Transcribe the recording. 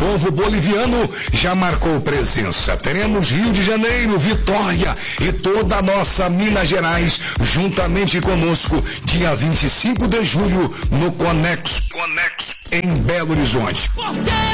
povo boliviano já marcou presença. Teremos Rio de Janeiro, Vitória e toda a nossa Minas Gerais juntamente conosco, dia 25 de julho, no Conexo em Belo Horizonte.